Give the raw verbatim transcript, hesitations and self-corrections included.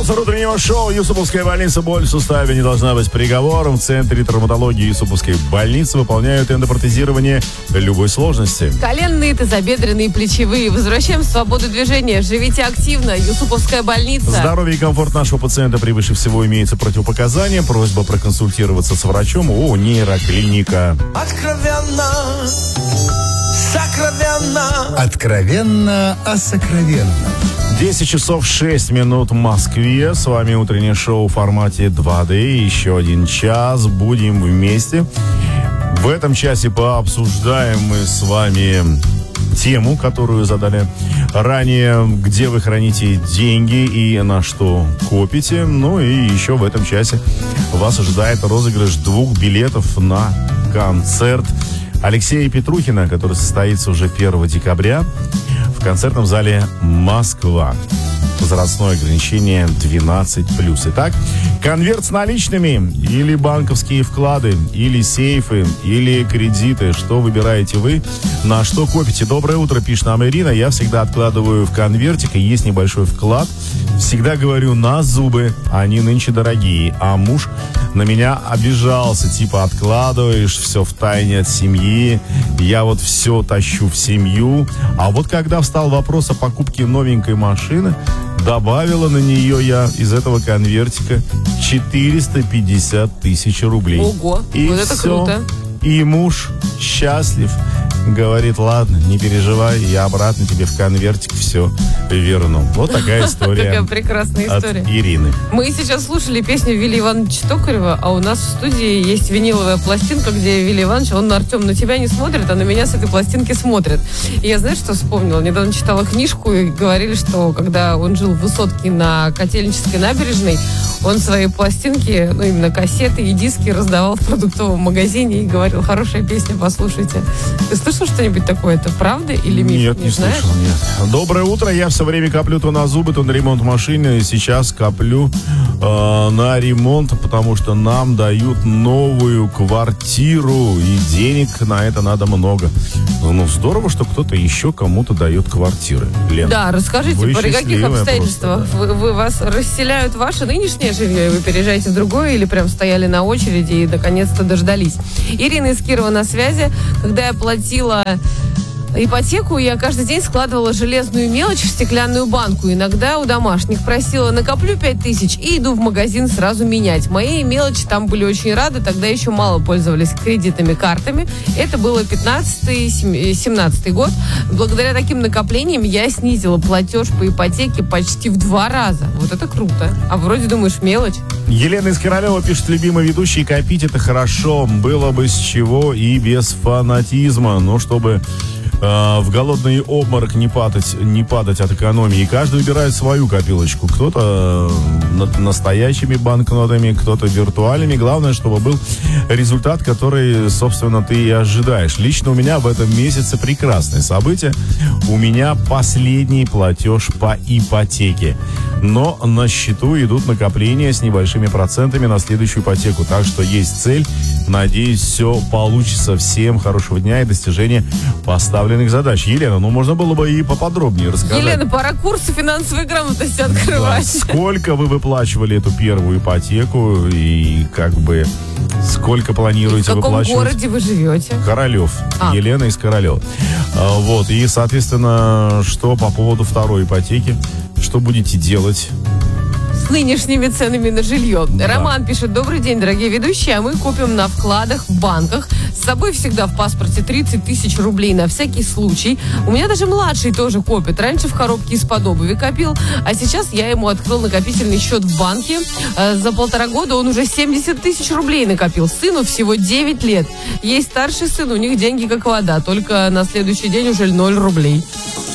Спонсор утреннего шоу Юсуповская больница. Боль в суставе не должна быть приговором. В Центре травматологии Юсуповской больницы выполняют эндопротезирование любой сложности. Коленные, тазобедренные, плечевые. Возвращаем свободу движения. Живите активно. Юсуповская больница. Здоровье и комфорт нашего пациента превыше всего, имеется противопоказания. Просьба проконсультироваться с врачом у нейроклиника. Откровенно, сокровенно. Откровенно о сокровенном. десять часов шесть минут в Москве. С вами утреннее шоу в формате два дэ. Еще один час. Будем вместе. В этом часе пообсуждаем мы с вами тему, которую задали ранее, где вы храните деньги и на что копите. Ну и еще в этом часе вас ожидает розыгрыш двух билетов на концерт Алексея Петрухина, который состоится уже первого декабря в концертном зале «Москва». Возрастное ограничение двенадцать плюс. Итак, конверт с наличными или банковские вклады, или сейфы, или кредиты. Что выбираете вы, на что копите? Доброе утро, пишет нам Ирина. Я всегда откладываю в конвертик, и есть небольшой вклад. Всегда говорю на зубы, они нынче дорогие. А муж на меня обижался, типа откладываешь все в тайне от семьи. Я вот все тащу в семью. А вот когда встал вопрос о покупке новенькой машины, добавила на нее я из этого конвертика четыреста пятьдесят тысяч рублей. Ого, и вот это все. круто. И муж счастлив. Говорит, ладно, не переживай, я обратно тебе в конвертик все верну. Вот такая история. Такая прекрасная история. От Ирины. Мы сейчас слушали песню Вилли Ивановича Токарева, а у нас в студии есть виниловая пластинка, где Вилли Иванович, он, Артем, на тебя не смотрит, а на меня с этой пластинки смотрит. И я, знаешь, что вспомнила? Недавно читала книжку, и говорили, что когда он жил в Высотке на Котельнической набережной, он свои пластинки, ну, именно кассеты и диски раздавал в продуктовом магазине и говорил, хорошая песня, послушайте. Ты слышал что-нибудь такое? Это правда или миф? Нет, не, не слышал, нет. Доброе утро. Я все время коплю то на зубы, то на ремонт машины. Сейчас коплю э, на ремонт, потому что нам дают новую квартиру, и денег на это надо много. Ну, здорово, что кто-то еще кому-то дает квартиры. Лен, да, расскажите, вы при каких обстоятельствах просто, да. вы, вы вас расселяют ваше нынешнее жилье, и вы переезжаете в другое, или прям стояли на очереди и наконец-то дождались? Ирина из Кирова на связи. Когда я платила ипотеку, я каждый день складывала железную мелочь в стеклянную банку. Иногда у домашних просила, накоплю пять тысяч и иду в магазин сразу менять. Мои мелочи там были очень рады, тогда еще мало пользовались кредитными картами. Это было пятнадцатый-семнадцатый год. Благодаря таким накоплениям я снизила платеж по ипотеке почти в два раза. Вот это круто. А вроде думаешь, мелочь? Елена из Королева пишет, любимый ведущий, копить это хорошо. Было бы с чего и без фанатизма. Но чтобы в голодный обморок не падать, не падать от экономии. Каждый выбирает свою копилочку. Кто-то настоящими банкнотами, кто-то виртуальными. Главное, чтобы был результат, который, собственно, ты и ожидаешь. Лично у меня в этом месяце прекрасное событие. У меня последний платеж по ипотеке. Но на счету идут накопления с небольшими процентами на следующую ипотеку. Так что есть цель. Надеюсь, все получится. Всем хорошего дня и достижения поставленных задач. Елена, ну можно было бы и поподробнее рассказать. Елена, пора курсы финансовой грамотности открывать. Да. Сколько вы выплачивали эту первую ипотеку и как бы сколько планируете выплачивать? В каком городе вы живете? Королев. А. Елена из Королева. А, вот. И, соответственно, что по поводу второй ипотеки? Что будете делать? С нынешними ценами на жилье. Да. Роман пишет, добрый день, дорогие ведущие, а мы купим на вкладах в банках. С собой всегда в паспорте тридцать тысяч рублей на всякий случай. У меня даже младший тоже копит. Раньше в коробке из-под обуви копил, а сейчас я ему открыл накопительный счет в банке. За полтора года он уже семьдесят тысяч рублей накопил. Сыну всего девять лет. Есть старший сын, у них деньги как вода, только на следующий день уже ноль рублей.